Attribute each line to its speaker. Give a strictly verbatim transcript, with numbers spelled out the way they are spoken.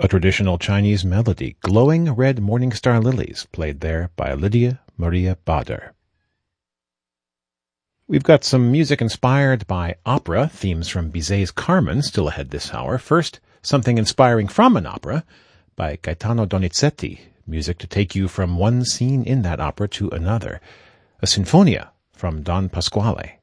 Speaker 1: a traditional Chinese melody, Glowing Red Morning Star Lilies, played there by Lydia Maria Bader. We've got some music inspired by opera, themes from Bizet's Carmen, still ahead this hour. First, something inspiring from an opera by Gaetano Donizetti, music to take you from one scene in that opera to another. A sinfonia from Don Pasquale.